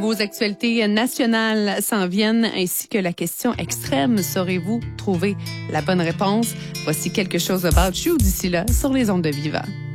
Vos actualités nationales s'en viennent, ainsi que la question extrême. Saurez-vous trouver la bonne réponse? Voici quelque chose about you d'ici là sur les ondes de Viva.